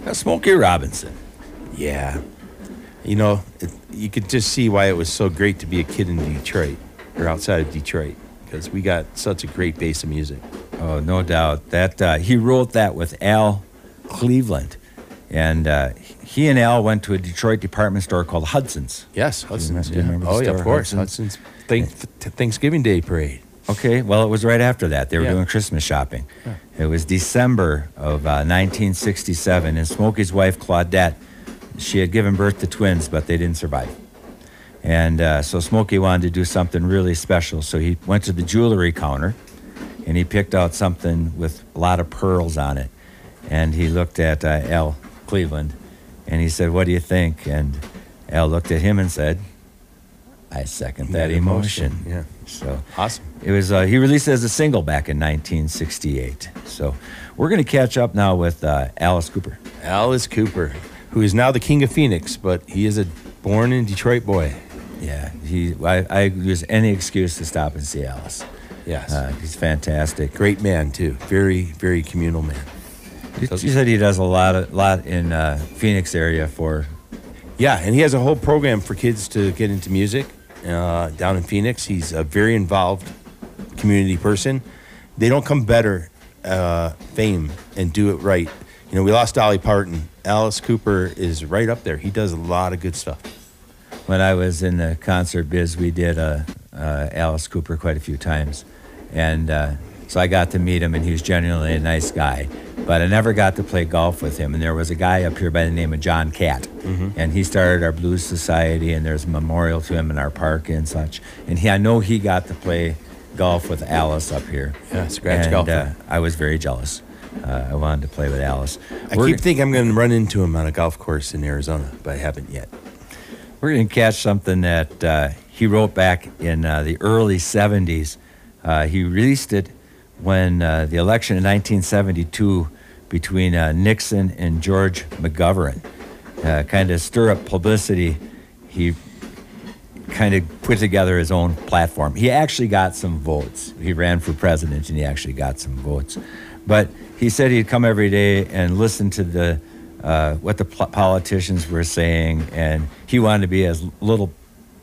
Now, Smokey Robinson. Yeah. You know, you could just see why it was so great to be a kid in Detroit or outside of Detroit because we got such a great base of music. Oh, no doubt. That he wrote that with Al Cleveland. And he and Al went to a Detroit department store called Hudson's. Yes, Hudson's. Do you remember the Oh, yeah, store, of course. Hudson's? Thanksgiving Day parade. Okay, well, it was right after that. They were Yeah. doing Christmas shopping. It was December of 1967, and Smokey's wife, Claudette, she had given birth to twins, but they didn't survive. And so Smokey wanted to do something really special, so he went to the jewelry counter, and he picked out something with a lot of pearls on it. And he looked at Al Cleveland, and he said, "What do you think?" And Al looked at him and said, "I second that emotion." Yeah. So Awesome. it was. He released it as a single back in 1968. So we're going to catch up now with Alice Cooper. Alice Cooper, who is now the king of Phoenix, but he is a born in Detroit boy. Yeah, I use any excuse to stop and see Alice. Yes. He's fantastic. Great man, too. Very, very communal man. You said he does a lot in Phoenix area for. Yeah, and he has a whole program for kids to get into music down in Phoenix. He's a very involved community person. They don't come better fame and do it right. You know, we lost Dolly Parton. Alice Cooper is right up there. He does a lot of good stuff. When I was in the concert biz, we did Alice Cooper quite a few times. And so I got to meet him, and he was genuinely a nice guy. But I never got to play golf with him. And there was a guy up here by the name of John Catt. Mm-hmm. And he started our Blues Society, and there's a memorial to him in our park and such. And I know he got to play golf with Alice up here. Yeah, scratch golfer. I was very jealous. I wanted to play with Alice. I keep thinking I'm going to run into him on a golf course in Arizona, but I haven't yet. We're going to catch something that he wrote back in the early 70s. He released it when the election in 1972 between Nixon and George McGovern kind of stir up publicity. He kind of put together his own platform. He actually got some votes. He ran for president, and he actually got some votes. But he said he'd come every day and listen to the what the politicians were saying, and he wanted to be as little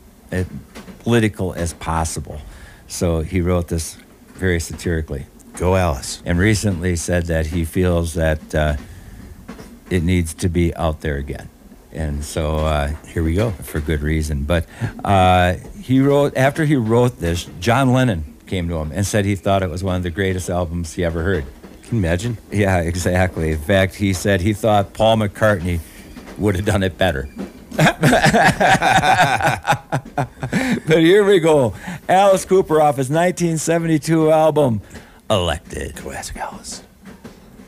political as possible. So he wrote this very satirically. Go Alice. And recently said that he feels that it needs to be out there again. And so here we go. For good reason. But after he wrote this, John Lennon came to him and said he thought it was one of the greatest albums he ever heard. Can you imagine? Yeah, exactly. In fact, he said he thought Paul McCartney would have done it better. But here we go. Alice Cooper off his 1972 album, Elected. Go ask Alice.